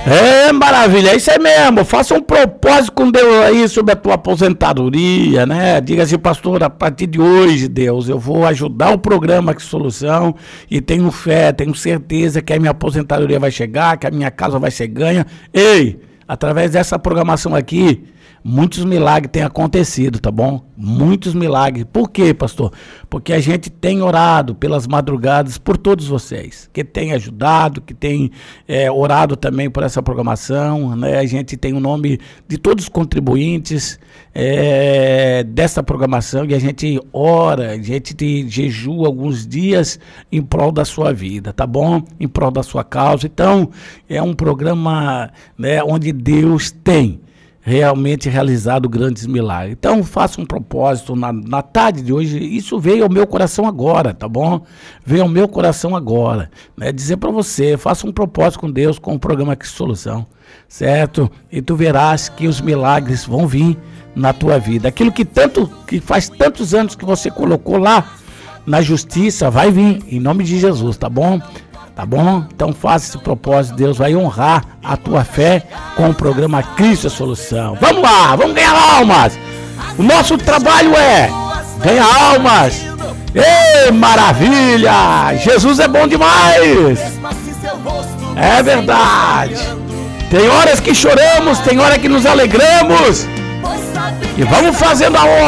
É, maravilha, é isso aí mesmo. Faça um propósito com Deus aí sobre a tua aposentadoria, né? Diga assim, pastor, a partir de hoje, Deus, eu vou ajudar o programa Que Solução e tenho fé, tenho certeza que a minha aposentadoria vai chegar, que a minha casa vai ser ganha. Ei, através dessa programação aqui, muitos milagres têm acontecido, tá bom? Muitos milagres. Por quê, pastor? Porque a gente tem orado pelas madrugadas por todos vocês, que tem ajudado, que tem orado também por essa programação, né? A gente tem o nome de todos os contribuintes dessa programação e a gente ora, a gente jejua alguns dias em prol da sua vida, tá bom? Em prol da sua causa. Então, é um programa, né, onde Deus tem realmente realizado grandes milagres. Então faça um propósito na tarde de hoje. Isso veio ao meu coração agora, tá bom? Veio ao meu coração agora, né? Dizer para você, faça um propósito com Deus, com o programa Que Solução, certo? E tu verás que os milagres vão vir na tua vida. Aquilo que faz tantos anos que você colocou lá na justiça, vai vir em nome de Jesus, tá bom? Tá bom? Então faça esse propósito, Deus vai honrar a tua fé com o programa Cristo a Solução. Vamos lá, vamos ganhar almas! O nosso trabalho é ganhar almas! Ei, maravilha! Jesus é bom demais! É verdade! Tem horas que choramos, tem horas que nos alegramos! E vamos fazendo a obra!